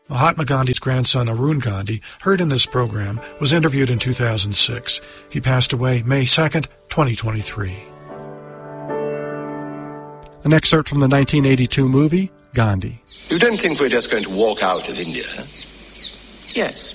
Mahatma Gandhi's grandson Arun Gandhi, heard in this program, was interviewed in 2006. He passed away May 2nd, 2023. An excerpt from the 1982 movie, Gandhi. You don't think we're just going to walk out of India? Yes.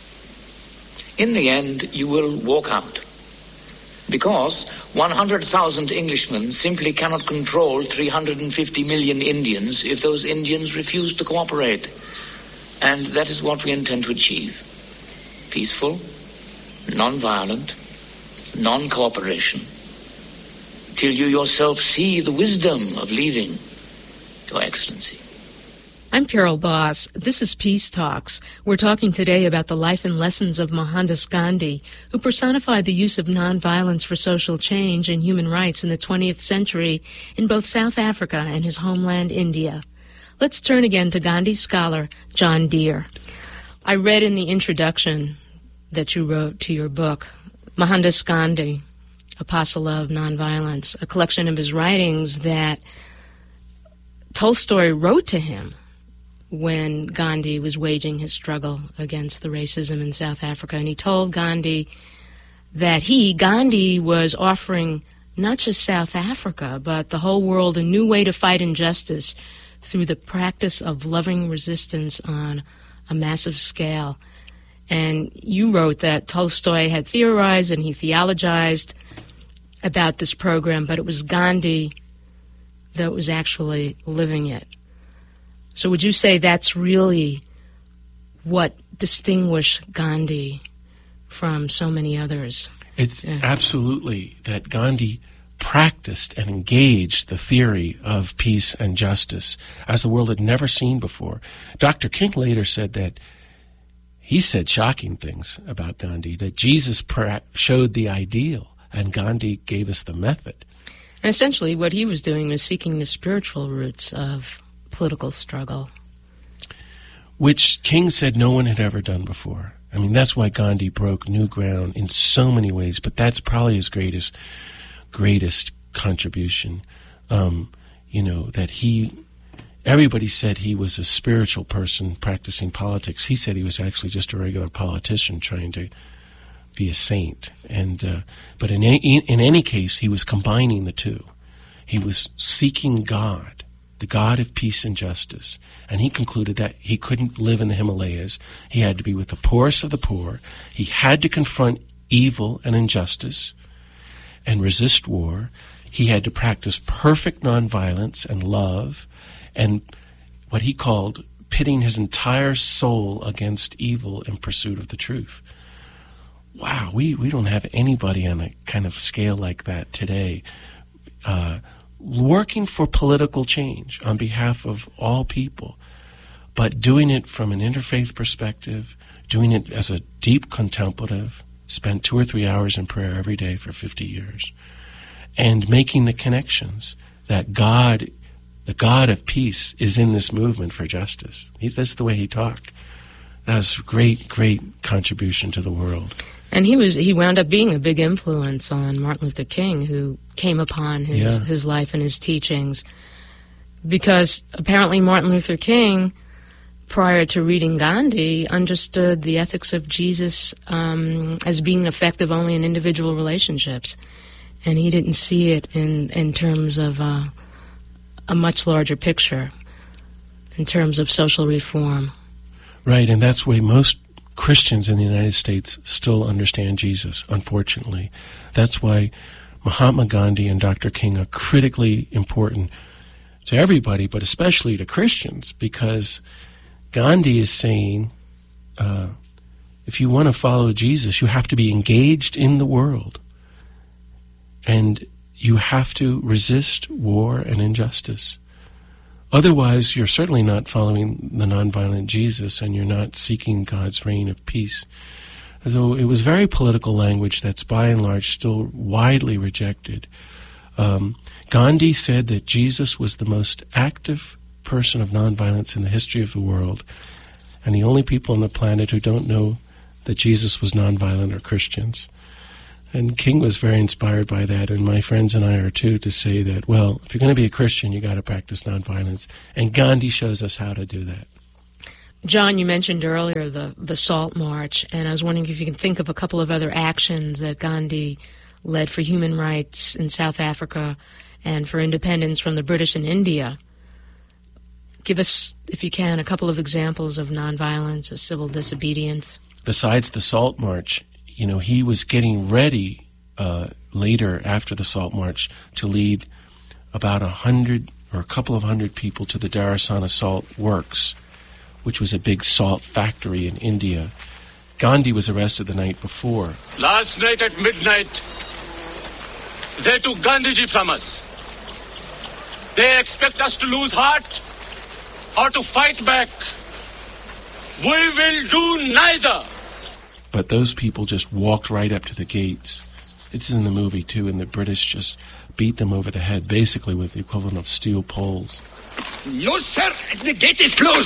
In the end, you will walk out. Because 100,000 Englishmen simply cannot control 350 million Indians if those Indians refuse to cooperate. And that is what we intend to achieve. Peaceful, non-violent, non-cooperation, till you yourself see the wisdom of leaving, Your Excellency. I'm Carol Boss. This is Peace Talks. We're talking today about the life and lessons of Mohandas Gandhi, who personified the use of nonviolence for social change and human rights in the 20th century in both South Africa and his homeland, India. Let's turn again to Gandhi scholar John Deere. I read in the introduction that you wrote to your book, Mohandas Gandhi, Apostle of Nonviolence, a collection of his writings that Tolstoy wrote to him when Gandhi was waging his struggle against the racism in South Africa. And he told Gandhi that Gandhi, was offering not just South Africa, but the whole world a new way to fight injustice through the practice of loving resistance on a massive scale. And you wrote that Tolstoy had theorized and he theologized about this program, but it was Gandhi that was actually living it. So would you say that's really what distinguished Gandhi from so many others? It's absolutely that Gandhi practiced and engaged the theory of peace and justice as the world had never seen before. Dr. King later said that he said shocking things about Gandhi, that Jesus showed the ideal and Gandhi gave us the method. And essentially what he was doing was seeking the spiritual roots of political struggle, which King said no one had ever done before. I mean, that's why Gandhi broke new ground in so many ways, but that's probably his greatest contribution. That everybody said he was a spiritual person practicing politics. He said he was actually just a regular politician trying to be a saint. But in any case, he was combining the two. He was seeking God, the God of peace and justice. And he concluded that he couldn't live in the Himalayas. He had to be with the poorest of the poor. He had to confront evil and injustice and resist war. He had to practice perfect nonviolence and love and what he called pitting his entire soul against evil in pursuit of the truth. Wow, we don't have anybody on a kind of scale like that today. Working for political change on behalf of all people, but doing it from an interfaith perspective, doing it as a deep contemplative, spent 2 or 3 hours in prayer every day for 50 years, and making the connections that God, the God of peace, is in this movement for justice. That's the way he talked. That was a great contribution to the world. And he wound up being a big influence on Martin Luther King, who came upon his life and his teachings. Because apparently Martin Luther King, prior to reading Gandhi, understood the ethics of Jesus as being effective only in individual relationships. And he didn't see it in terms of a much larger picture, in terms of social reform. Right, and that's the way most Christians in the United States still understand Jesus, unfortunately. That's why Mahatma Gandhi and Dr. King are critically important to everybody, but especially to Christians, because Gandhi is saying, if you want to follow Jesus, you have to be engaged in the world, and you have to resist war and injustice. Otherwise, you're certainly not following the nonviolent Jesus, and you're not seeking God's reign of peace. So it was very political language that's by and large still widely rejected. Gandhi said that Jesus was the most active person of nonviolence in the history of the world, and the only people on the planet who don't know that Jesus was nonviolent are Christians. And King was very inspired by that, and my friends and I are too, to say that, well, if you're going to be a Christian, you got to practice nonviolence. And Gandhi shows us how to do that. John, you mentioned earlier the Salt March, and I was wondering if you can think of a couple of other actions that Gandhi led for human rights in South Africa and for independence from the British in India. Give us, if you can, a couple of examples of nonviolence or civil disobedience. Besides the Salt March, he was getting ready later after the Salt March to lead about 100 or a couple of hundred people to the Dharasana Salt Works, which was a big salt factory in India. Gandhi was arrested the night before. Last night at midnight, they took Gandhiji from us. They expect us to lose heart or to fight back. We will do neither. But those people just walked right up to the gates. It's in the movie, too, and the British just beat them over the head, basically with the equivalent of steel poles. No, sir. The gate is closed.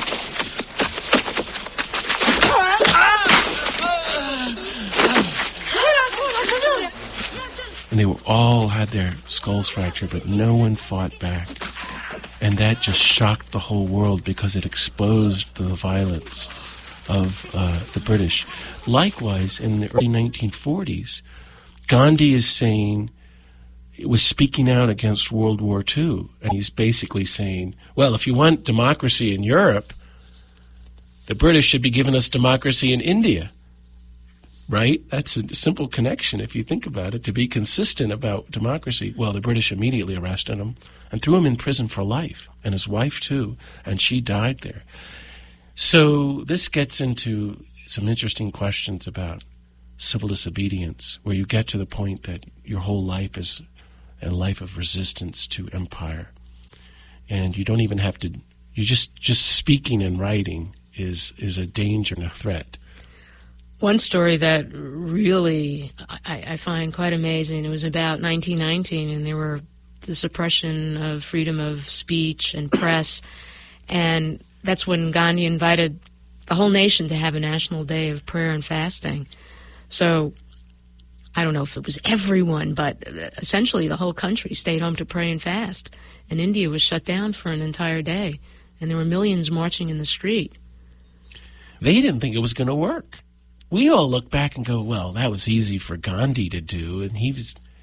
And they all had their skulls fractured, but no one fought back. And that just shocked the whole world because it exposed the violence of the British. Likewise, in the early 1940s, Gandhi was speaking out against World War II. And he's basically saying, well, if you want democracy in Europe, the British should be giving us democracy in India. Right? That's a simple connection if you think about it. To be consistent about democracy, well, the British immediately arrested him and threw him in prison for life, and his wife too, and she died there. So this gets into some interesting questions about civil disobedience, where you get to the point that your whole life is a life of resistance to empire. And you don't even have to, you just speaking and writing is a danger and a threat. One story that really I find quite amazing, it was about 1919, and there were the suppression of freedom of speech and press, and that's when Gandhi invited the whole nation to have a national day of prayer and fasting. So I don't know if it was everyone, but essentially the whole country stayed home to pray and fast, and India was shut down for an entire day, and there were millions marching in the street. They didn't think it was going to work. We all look back and go, well, that was easy for Gandhi to do. And he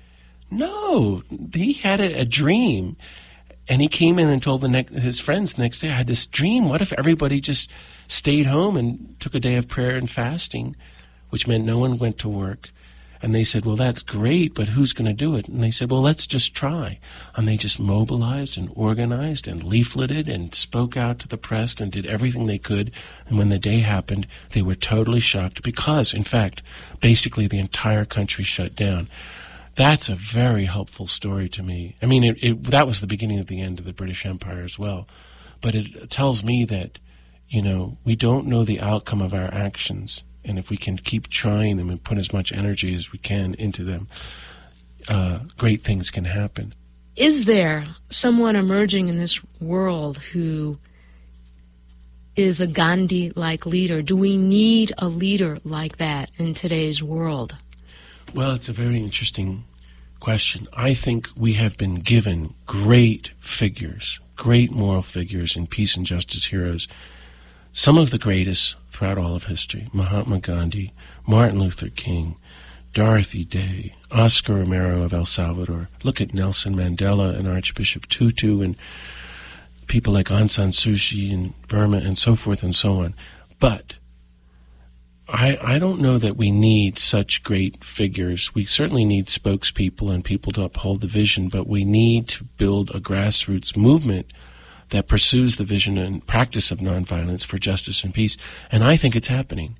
had a dream. And he came in and told his friends the next day, I had this dream. What if everybody just stayed home and took a day of prayer and fasting, which meant no one went to work? And they said, well, that's great, but who's going to do it? And they said, well, let's just try. And they just mobilized and organized and leafleted and spoke out to the press and did everything they could. And when the day happened, they were totally shocked because, in fact, basically the entire country shut down. That's a very helpful story to me. I mean, that was the beginning of the end of the British Empire as well. But it tells me that, we don't know the outcome of our actions. And if we can keep trying them and put as much energy as we can into them, great things can happen. Is there someone emerging in this world who is a Gandhi-like leader? Do we need a leader like that in today's world? Well, it's a very interesting question. I think we have been given great figures, great moral figures and peace and justice heroes. Some of the greatest throughout all of history: Mahatma Gandhi, Martin Luther King, Dorothy Day, Oscar Romero of El Salvador. Look at Nelson Mandela and Archbishop Tutu and people like Aung San Suu Kyi in Burma and so forth and so on. But I don't know that we need such great figures. We certainly need spokespeople and people to uphold the vision, but we need to build a grassroots movement that pursues the vision and practice of nonviolence for justice and peace. And I think it's happening.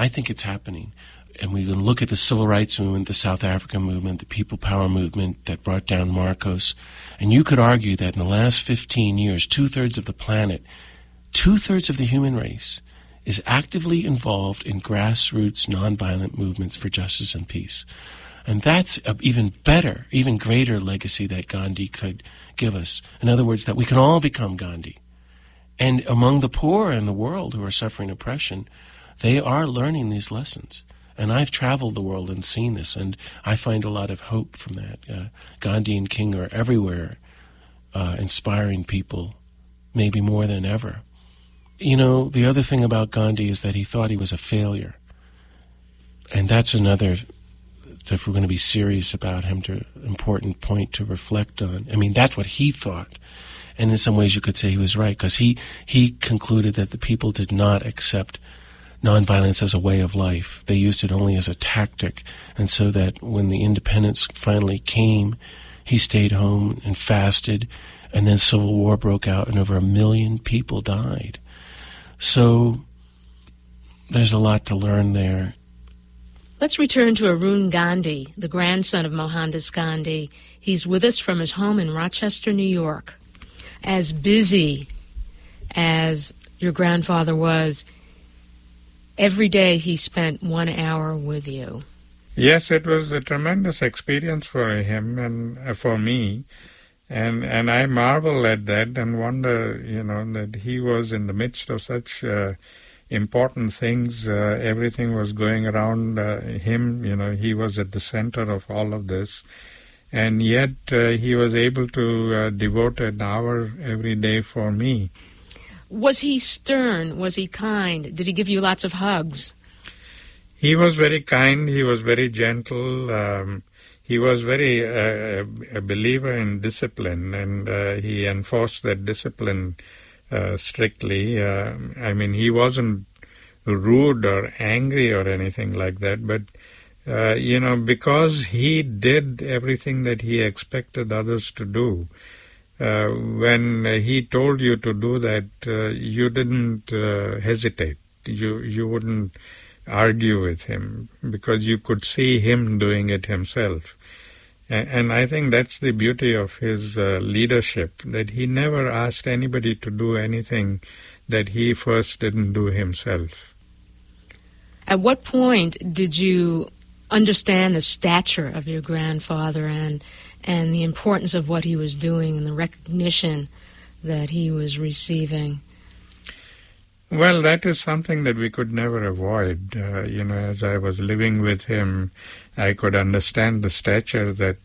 And we can look at the civil rights movement, the South African movement, the People Power movement that brought down Marcos. And you could argue that in the last 15 years, 2/3 of the planet, 2/3 of the human race is actively involved in grassroots nonviolent movements for justice and peace. And that's an even better, even greater legacy that Gandhi could give us. In other words, that we can all become Gandhi. And among the poor in the world who are suffering oppression, they are learning these lessons. And I've traveled the world and seen this, and I find a lot of hope from that. Gandhi and King are everywhere, inspiring people, maybe more than ever. the other thing about Gandhi is that he thought he was a failure. And that's another, if we're going to be serious about him, important point to reflect on. I mean, that's what he thought. And in some ways you could say he was right, because he concluded that the people did not accept nonviolence as a way of life. They used it only as a tactic. And so that when the independence finally came, he stayed home and fasted, and then civil war broke out and over 1 million people died. So there's a lot to learn there. Let's return to Arun Gandhi, the grandson of Mohandas Gandhi. He's with us from his home in Rochester, New York. As busy as your grandfather was, every day he spent 1 hour with you. Yes, it was a tremendous experience for him and for me. And I marvel at that and wonder, that he was in the midst of such important things. Everything was going around him. He was at the center of all of this. And yet he was able to devote an hour every day for me. Was he stern? Was he kind? Did he give you lots of hugs? He was very kind. He was very gentle. He was very a believer in discipline, and he enforced that discipline strictly. He wasn't rude or angry or anything like that, but because he did everything that he expected others to do. When he told you to do that, you didn't hesitate. You wouldn't argue with him because you could see him doing it himself. And I think that's the beauty of his leadership, that he never asked anybody to do anything that he first didn't do himself. At what point did you understand the stature of your grandfather and the importance of what he was doing and the recognition that he was receiving? Well, that is something that we could never avoid. As I was living with him, I could understand the stature that,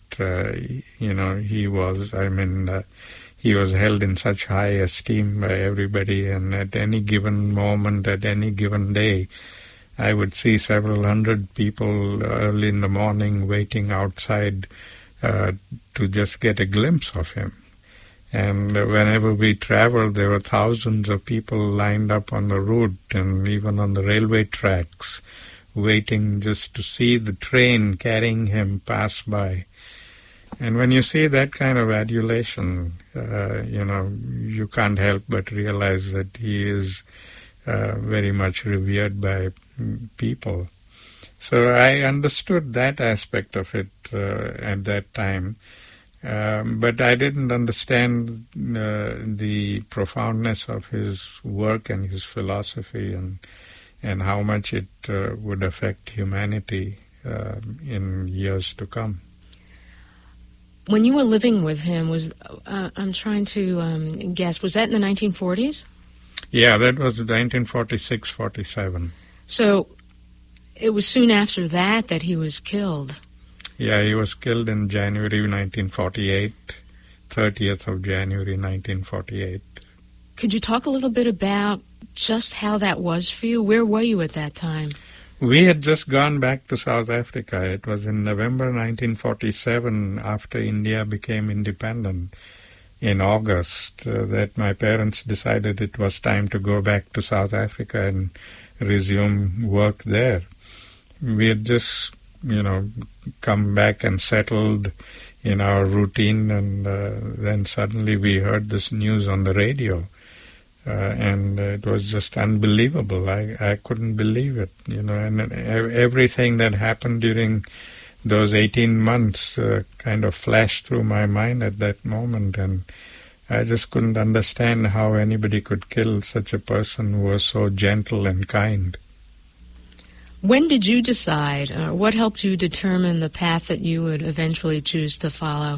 he was. He was held in such high esteem by everybody, and at any given moment, at any given day, I would see several hundred people early in the morning waiting outside to just get a glimpse of him. And whenever we traveled, there were thousands of people lined up on the route and even on the railway tracks, waiting just to see the train carrying him pass by. And when you see that kind of adulation, you can't help but realize that he is very much revered by people. So I understood that aspect of it at that time. But I didn't understand the profoundness of his work and his philosophy and how much it would affect humanity in years to come. When you were living with him, I'm trying to guess, was that in the 1940s? Yeah, that was 1946-47. So it was soon after that he was killed. Yeah, he was killed in January 1948, 30th of January 1948. Could you talk a little bit about just how that was for you? Where were you at that time? We had just gone back to South Africa. It was in November 1947, after India became independent in August, that my parents decided it was time to go back to South Africa and resume work there. We had just come back and settled in our routine, and then suddenly we heard this news on the radio, and it was just unbelievable. I couldn't believe it, and everything that happened during those 18 months kind of flashed through my mind at that moment, and I just couldn't understand how anybody could kill such a person who was so gentle and kind. When did you decide, what helped you determine the path that you would eventually choose to follow?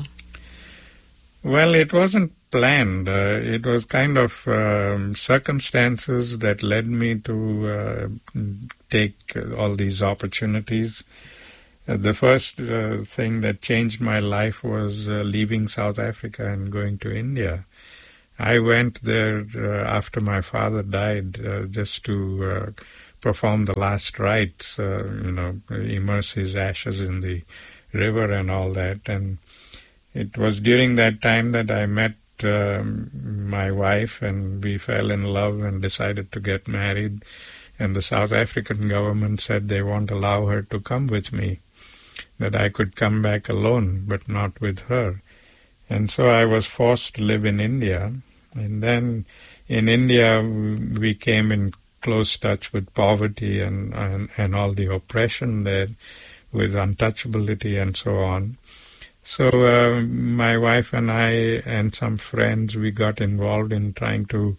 Well, it wasn't planned. It was kind of circumstances that led me to take all these opportunities. The first thing that changed my life was leaving South Africa and going to India. I went there after my father died just to perform the last rites, immerse his ashes in the river and all that. And it was during that time that I met my wife, and we fell in love and decided to get married. And the South African government said they won't allow her to come with me, that I could come back alone, but not with her. And so I was forced to live in India. And then in India, we came in close touch with poverty and all the oppression there, with untouchability and so on. So my wife and I and some friends, we got involved in trying to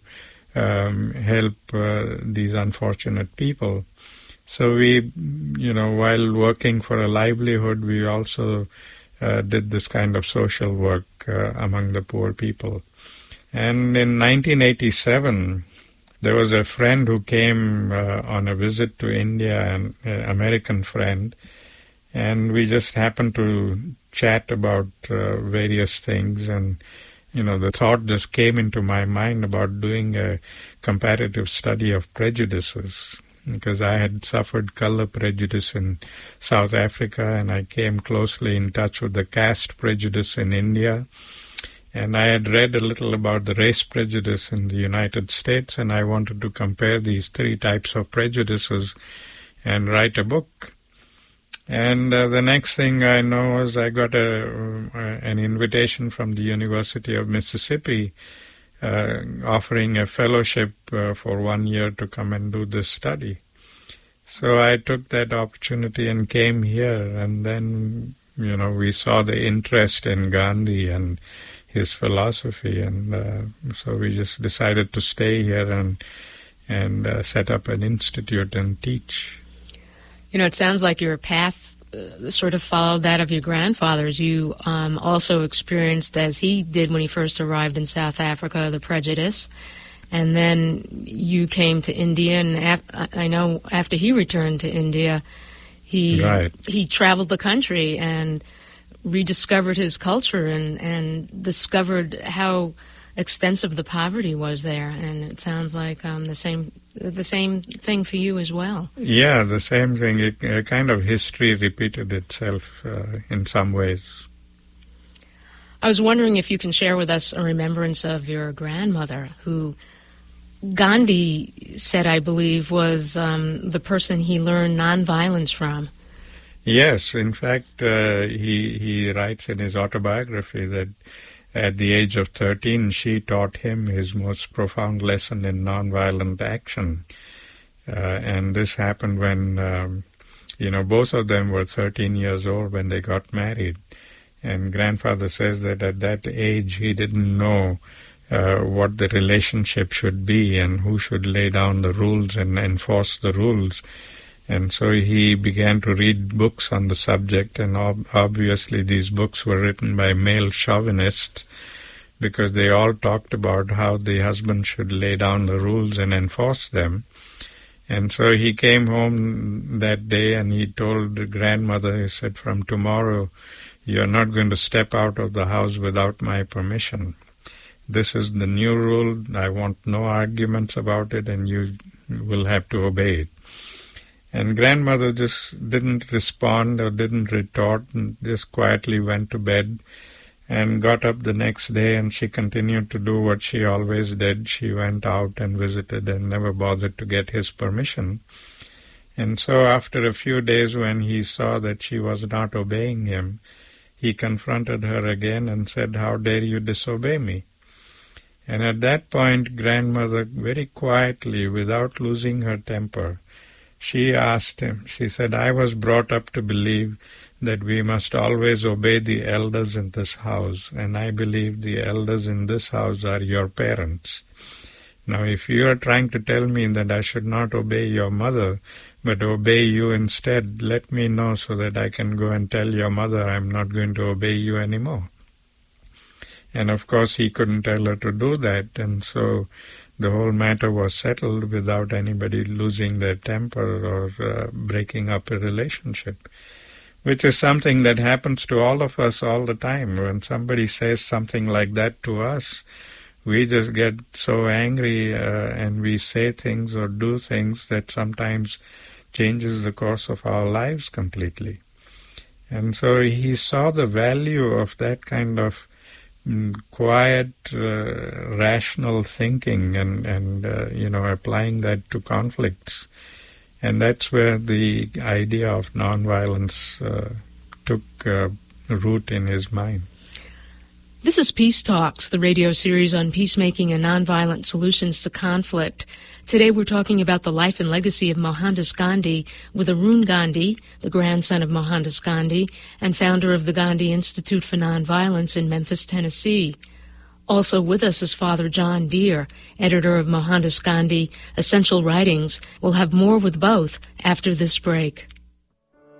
help these unfortunate people. So we, while working for a livelihood, we also did this kind of social work among the poor people. And in 1987, there was a friend who came on a visit to India, an American friend, and we just happened to chat about various things, and the thought just came into my mind about doing a comparative study of prejudices, because I had suffered color prejudice in South Africa, and I came closely in touch with the caste prejudice in India. And I had read a little about the race prejudice in the United States, and I wanted to compare these three types of prejudices and write a book. And the next thing I know was I got an invitation from the University of Mississippi offering a fellowship for 1 year to come and do this study. So I took that opportunity and came here, and then, we saw the interest in Gandhi and his philosophy, and so we just decided to stay here and set up an institute and teach. It sounds like your path sort of followed that of your grandfather's. You also experienced, as he did when he first arrived in South Africa, the prejudice, and then you came to India, and I know after he returned to India, he traveled the country and rediscovered his culture and discovered how extensive the poverty was there, and it sounds like the same thing for you as well. Yeah, the same thing. A kind of history repeated itself in some ways. I was wondering if you can share with us a remembrance of your grandmother, who Gandhi said, I believe, was the person he learned nonviolence from. Yes, in fact, he writes in his autobiography that at the age of 13, she taught him his most profound lesson in nonviolent action. And this happened when, both of them were 13 years old when they got married. And grandfather says that at that age, he didn't know what the relationship should be and who should lay down the rules and enforce the rules. And so he began to read books on the subject, and obviously these books were written by male chauvinists, because they all talked about how the husband should lay down the rules and enforce them. And so he came home that day and he told the grandmother, he said, from tomorrow you're not going to step out of the house without my permission. This is the new rule. I want no arguments about it, and you will have to obey it. And grandmother just didn't respond or didn't retort, and just quietly went to bed and got up the next day, and she continued to do what she always did. She went out and visited and never bothered to get his permission. And so after a few days, when he saw that she was not obeying him, he confronted her again and said, "How dare you disobey me?" And at that point, grandmother, very quietly, without losing her temper, she asked him, she said, "I was brought up to believe that we must always obey the elders in this house, and I believe the elders in this house are your parents. Now, if you are trying to tell me that I should not obey your mother, but obey you instead, let me know so that I can go and tell your mother I'm not going to obey you anymore." And of course he couldn't tell her to do that, and so the whole matter was settled without anybody losing their temper or breaking up a relationship, which is something that happens to all of us all the time. When somebody says something like that to us, we just get so angry and we say things or do things that sometimes changes the course of our lives completely. And so he saw the value of that kind of quiet, rational thinking and applying that to conflicts. And that's where the idea of nonviolence took root in his mind. This is Peace Talks, the radio series on peacemaking and nonviolent solutions to conflict. Today we're talking about the life and legacy of Mohandas Gandhi with Arun Gandhi, the grandson of Mohandas Gandhi, and founder of the Gandhi Institute for Nonviolence in Memphis, Tennessee. Also with us is Father John Deere, editor of Mohandas Gandhi Essential Writings. We'll have more with both after this break.